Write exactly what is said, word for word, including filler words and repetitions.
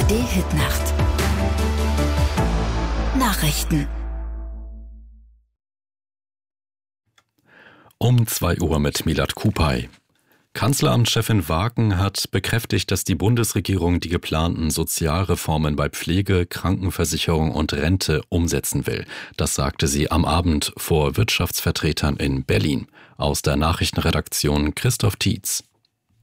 A R D-Hit-Nacht. Nachrichten. Um zwei Uhr mit Milad Kupay. Kanzleramtschefin Waaken hat bekräftigt, dass die Bundesregierung die geplanten Sozialreformen bei Pflege, Krankenversicherung und Rente umsetzen will. Das sagte sie am Abend vor Wirtschaftsvertretern in Berlin. Aus der Nachrichtenredaktion Christoph Tietz.